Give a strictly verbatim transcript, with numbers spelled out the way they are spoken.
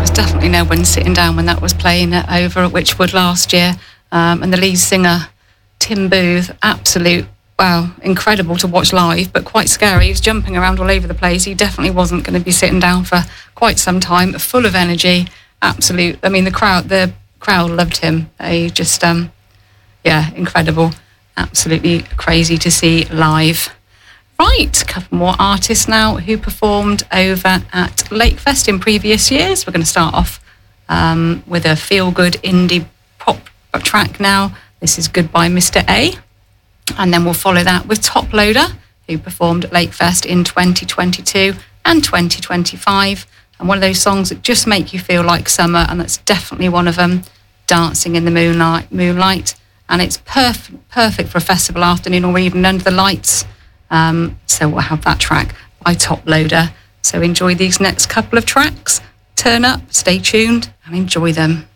was definitely no one sitting down when that was playing at, over at Wychwood last year. Um, and the lead singer, Tim Booth, absolute, wow, incredible to watch live, but quite scary. He was jumping around all over the place. He definitely wasn't going to be sitting down for quite some time, full of energy, absolute. I mean, the crowd, the crowd loved him. They just, um, yeah, incredible. Absolutely crazy to see live. Right, a couple more artists now who performed over at Lakefest in previous years. We're going to start off um, with a feel-good indie pop track now. This is Goodbye Mister A. And then we'll follow that with Top Loader, who performed at Lakefest in twenty twenty-two and twenty twenty-five. And one of those songs that just make you feel like summer, and that's definitely one of them, Dancing in the Moonlight. Moonlight. And it's perf- perfect for a festival afternoon or even under the lights. Um, so we'll have that track by Top Loader. So enjoy these next couple of tracks. Turn up, stay tuned, and enjoy them.